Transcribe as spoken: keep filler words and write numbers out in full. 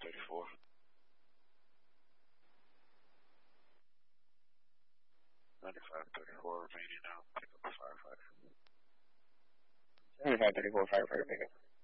thirty-four. ninety-five thirty-four remaining now. Pick up a firefighter. ninety-five thirty-four firefighter pickup.